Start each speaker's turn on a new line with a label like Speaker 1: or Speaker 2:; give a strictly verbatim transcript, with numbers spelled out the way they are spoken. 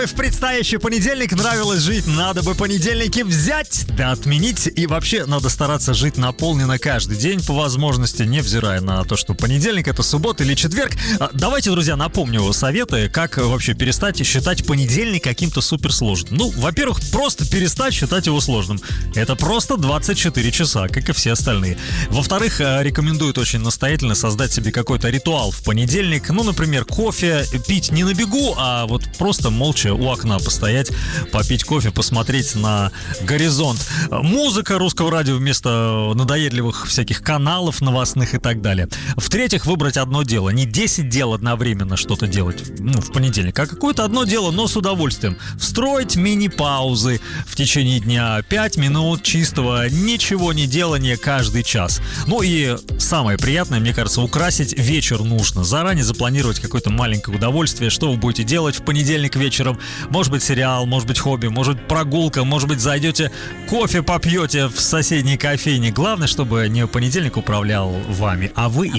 Speaker 1: В предстоящий понедельник нравилось жить, надо бы понедельники взять, да отменить. И вообще надо стараться жить наполненно каждый день по возможности, невзирая на то, что понедельник это суббота или четверг. Давайте, друзья, напомню советы, как вообще перестать считать понедельник каким-то суперсложным. Ну, во-первых, просто перестать считать его сложным. Это просто двадцать четыре часа, как и все остальные. Во-вторых, рекомендуют очень настоятельно создать себе какой-то ритуал в понедельник. Ну, например, кофе пить не на бегу, а вот просто молча у окна постоять, попить кофе, посмотреть на горизонт. Музыка русского радио вместо надоедливых всяких каналов новостных и так далее. В-третьих, выбрать одно дело. Не десять дел одновременно что-то делать, ну, в понедельник, а какое-то одно дело, но с удовольствием. Встроить мини-паузы в течение дня, пять минут чистого ничего не делания каждый час. Ну и самое приятное, мне кажется, украсить вечер нужно. Заранее запланировать какое-то маленькое удовольствие, что вы будете делать в понедельник вечером. Может быть сериал, может быть хобби, может быть прогулка, может быть зайдете кофе попьете в соседней кофейне. Главное, чтобы не понедельник управлял вами, а вы им.